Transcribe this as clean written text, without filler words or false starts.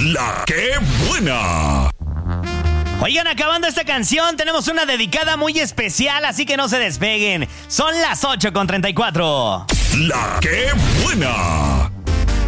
La que buena. Oigan, acabando esta canción, tenemos una dedicada muy especial, así que no se despeguen. Son las 8:34. La que buena.